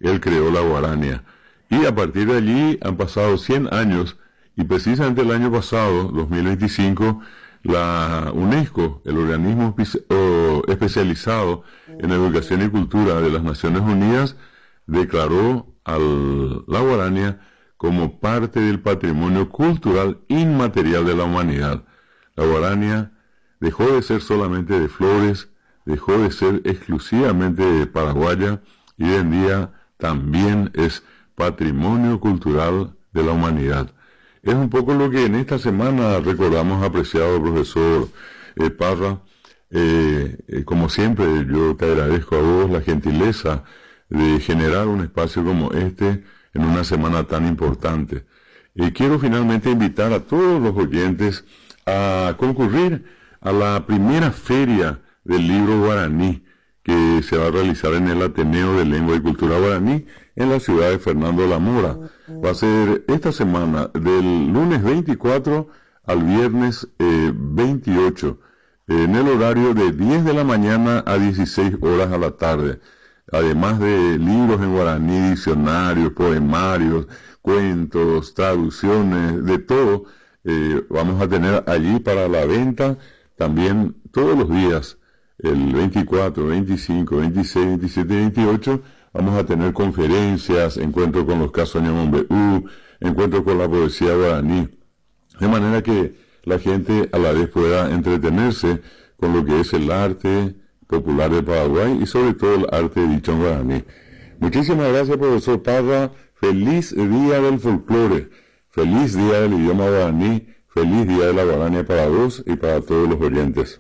él creó la guarania. Y a partir de allí han pasado 100 años, y precisamente el año pasado, 2025, la UNESCO, el organismo especializado en educación y cultura de las Naciones Unidas, declaró a la guarania como parte del patrimonio cultural inmaterial de la humanidad. La guarania dejó de ser solamente de flores, dejó de ser exclusivamente paraguaya, y hoy en día también es patrimonio cultural de la humanidad. Es un poco lo que en esta semana recordamos, apreciado profesor Parra. Como siempre, yo te agradezco a vos la gentileza de generar un espacio como este en una semana tan importante. Quiero finalmente invitar a todos los oyentes a concurrir a la primera feria del libro guaraní, que se va a realizar en el Ateneo de Lengua y Cultura Guaraní, en la ciudad de Fernando La Mora. Va a ser esta semana, del lunes 24 al viernes 28, en el horario de 10 de la mañana a 16 horas a la tarde. Además de libros en guaraní, diccionarios, poemarios, cuentos, traducciones, de todo, vamos a tener allí para la venta también todos los días, el 24, 25, 26, 27 y 28, vamos a tener conferencias, encuentros con los casos Ñamombeú, encuentros con la poesía guaraní, de manera que la gente a la vez pueda entretenerse con lo que es el arte popular de Paraguay y sobre todo el arte dicho en guaraní. Muchísimas gracias, profesor Parra. Feliz Día del Folclore, feliz Día del Idioma Guaraní, feliz Día de la Guarania para vos y para todos los oyentes.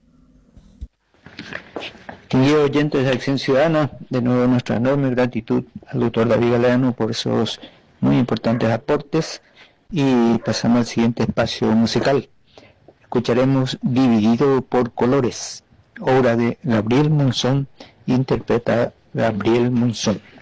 Queridos oyentes de Acción Ciudadana, de nuevo nuestra enorme gratitud al doctor David Galeano por esos muy importantes aportes, y pasamos al siguiente espacio musical. Escucharemos Dividido por Colores, obra de Gabriel Monzón, interpreta Gabriel Monzón.